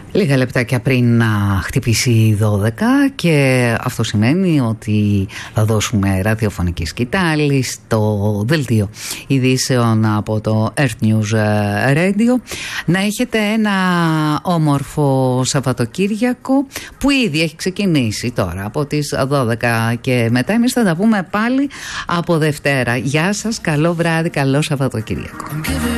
Λίγα λεπτάκια πριν να χτυπήσει 12 και αυτό σημαίνει ότι θα δώσουμε ραδιοφωνική σκητάλη στο δελτίο ειδήσεων από το Earth News Radio. Να έχετε ένα όμορφο Σαββατοκύριακο που ήδη έχει ξεκινήσει τώρα από τις 12 και μετά. Εμείς θα τα πούμε πάλι από Δευτέρα. Γεια σας, καλό βράδυ, καλό Σαββατοκύριακο.